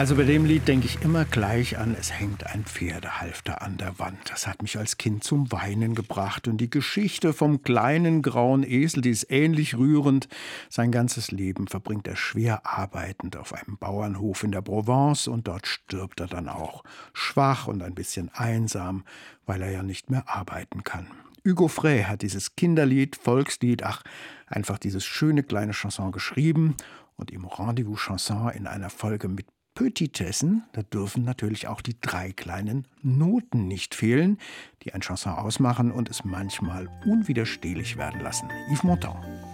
Also bei dem Lied denke ich immer gleich an Es hängt ein Pferdehalfter an der Wand. Das hat mich als Kind zum Weinen gebracht. Und die Geschichte vom kleinen grauen Esel, die ist ähnlich rührend. Sein ganzes Leben verbringt er schwer arbeitend auf einem Bauernhof in der Provence und dort stirbt er dann auch. Schwach und ein bisschen einsam, weil er ja nicht mehr arbeiten kann. Hugo Frey hat dieses Kinderlied, Volkslied, einfach dieses schöne kleine Chanson geschrieben und im Rendezvous Chanson in einer Folge mit Petitessen, da dürfen natürlich auch die 3 kleinen Noten nicht fehlen, die ein Chanson ausmachen und es manchmal unwiderstehlich werden lassen. Yves Montand.